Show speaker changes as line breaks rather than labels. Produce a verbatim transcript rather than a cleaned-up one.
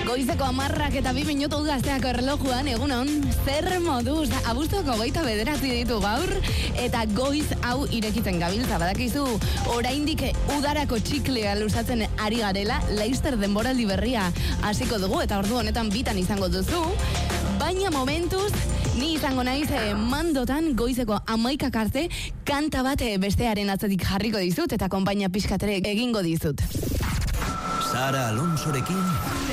Goizeko amarrak eta bi minutu gazteako erlojuan, egunon, zer moduz, abuztuko goita bederatzi ditu gaur, eta goiz hau irekitzen gabiltza, badakizu, oraindik udarako txiklea luzatzen ari garela, Laster denboraldi berria hasiko dugu, eta ordu honetan bitan izango duzu, baina momentuz, ni izango naiz eh, mandotan goizeko amaikak arte, kanta bat eh, bestearen atzetik jarriko dizut, eta konpainia pixkatere egingo dizut.
Sara Alonsorekin